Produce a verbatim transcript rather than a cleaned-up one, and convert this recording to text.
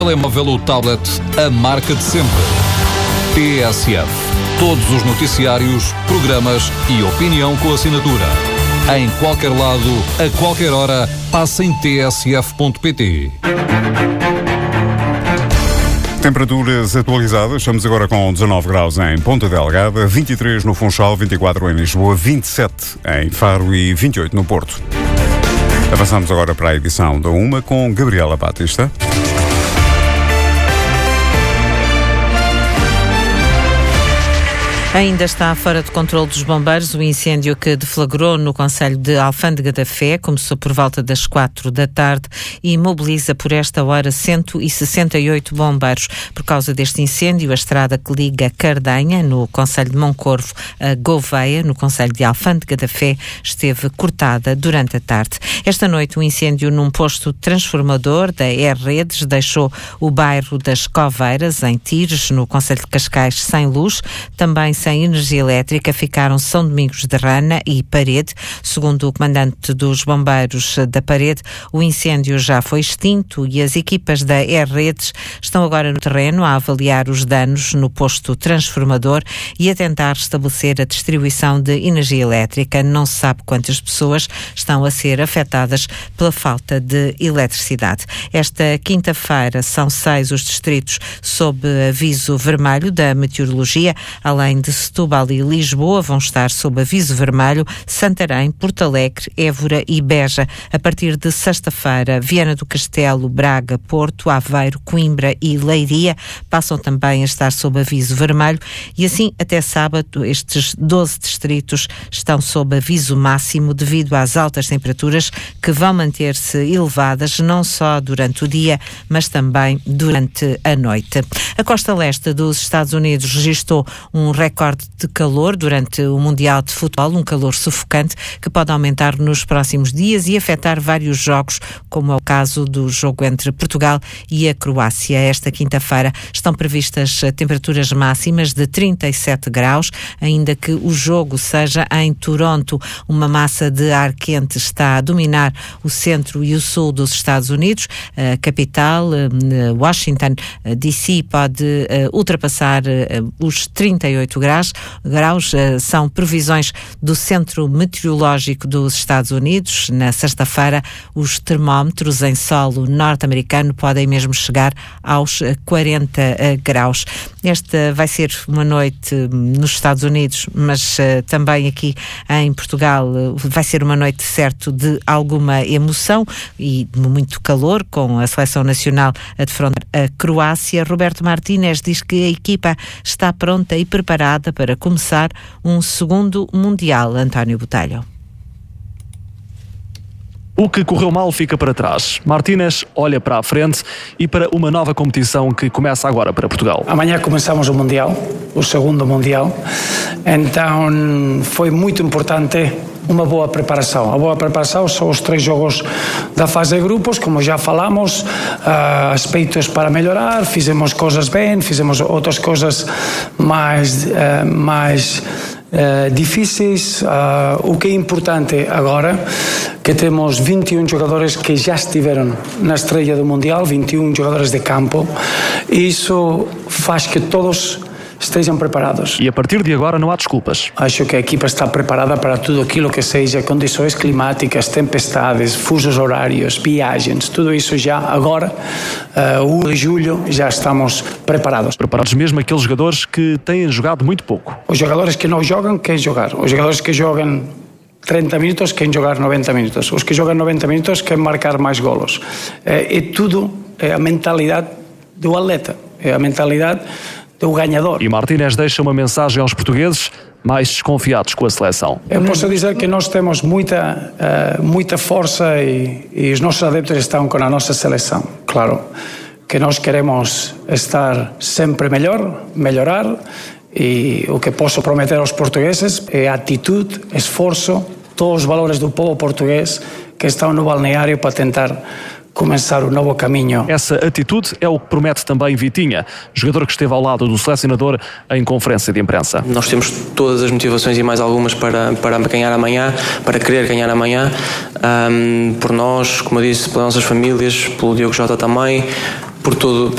Telemóvel ou tablet, a marca de sempre. T S F. Todos os noticiários, programas e opinião com assinatura. Em qualquer lado, a qualquer hora, passa em t s f ponto p t. Temperaturas atualizadas, estamos agora com dezanove graus em Ponta Delgada, vinte e três no Funchal, vinte e quatro em Lisboa, vinte e sete em Faro e vinte e oito no Porto. Avançamos agora para a edição da Uma com Gabriela Batista. Ainda está fora de controle dos bombeiros o incêndio que deflagrou no concelho de Alfândega da Fé. Começou por volta das quatro da tarde e mobiliza por esta hora cento e sessenta e oito bombeiros. Por causa deste incêndio, a estrada que liga Cardanha, no concelho de Moncorvo, a Gouveia, no concelho de Alfândega da Fé, esteve cortada durante a tarde. Esta noite, o incêndio num posto transformador da E-Redes deixou o bairro das Coveiras, em Tires, no concelho de Cascais, sem luz. Também sem energia elétrica ficaram São Domingos de Rana e Parede. Segundo o comandante dos bombeiros da Parede, o incêndio já foi extinto e as equipas da E-Redes estão agora no terreno a avaliar os danos no posto transformador e a tentar estabelecer a distribuição de energia elétrica. Não se sabe quantas pessoas estão a ser afetadas pela falta de eletricidade. Esta quinta-feira são seis os distritos sob aviso vermelho da meteorologia, além de Setúbal e Lisboa vão estar sob aviso vermelho, Santarém, Porto Alegre, Évora e Beja. A partir de sexta-feira, Viana do Castelo, Braga, Porto, Aveiro, Coimbra e Leiria passam também a estar sob aviso vermelho e assim até sábado estes doze distritos estão sob aviso máximo devido às altas temperaturas que vão manter-se elevadas não só durante o dia, mas também durante a noite. A costa leste dos Estados Unidos registrou um recorde de calor durante o Mundial de Futebol, um calor sufocante que pode aumentar nos próximos dias e afetar vários jogos, como é o caso do jogo entre Portugal e a Croácia. Esta quinta-feira estão previstas temperaturas máximas de trinta e sete graus, ainda que o jogo seja em Toronto. Uma massa de ar quente está a dominar o centro e o sul dos Estados Unidos. A capital, Washington, D C, pode ultrapassar os trinta e oito graus. graus são previsões do Centro Meteorológico dos Estados Unidos. Na sexta-feira, os termómetros em solo norte-americano podem mesmo chegar aos quarenta graus. Esta vai ser uma noite nos Estados Unidos, mas uh, também aqui em Portugal uh, vai ser uma noite, certo, de alguma emoção e de muito calor, com a seleção nacional a defrontar a Croácia. Roberto Martínez diz que a equipa está pronta e preparada para começar um segundo Mundial. António Botelho. O que correu mal fica para trás. Martínez olha para a frente e para uma nova competição que começa agora para Portugal. Amanhã começamos o Mundial, o segundo Mundial. Então foi muito importante uma boa preparação. A boa preparação são os três jogos da fase de grupos, como já falamos, uh, aspectos para melhorar, fizemos coisas bem, fizemos outras coisas mais, uh, mais uh, difíceis. Uh, o que é importante agora, que temos vinte e um jogadores que já estiveram na estreia do Mundial, vinte e um jogadores de campo, e isso faz que todos estejam preparados. E a partir de agora não há desculpas. Acho que a equipa está preparada para tudo aquilo que seja condições climáticas, tempestades, fusos horários, viagens, tudo isso já agora, uh, o de julho, já estamos preparados. Preparados mesmo aqueles jogadores que têm jogado muito pouco. Os jogadores que não jogam, querem jogar. Os jogadores que jogam trinta minutos, querem jogar noventa minutos. Os que jogam noventa minutos, querem marcar mais golos. É, é tudo é a mentalidade do atleta, é a mentalidade do ganhador. E Martínez deixa uma mensagem aos portugueses mais desconfiados com a seleção. Eu posso dizer que nós temos muita, uh, muita força e, e os nossos adeptos estão com a nossa seleção. Claro que nós queremos estar sempre melhor, melhorar, e o que posso prometer aos portugueses é atitude, esforço, todos os valores do povo português que estão no balneário para tentar começar um novo caminho. Essa atitude é o que promete também Vitinha, jogador que esteve ao lado do selecionador em conferência de imprensa. Nós temos todas as motivações e mais algumas para, para ganhar amanhã, para querer ganhar amanhã, um, por nós, como eu disse, pelas nossas famílias, pelo Diogo Jota também, por, todo,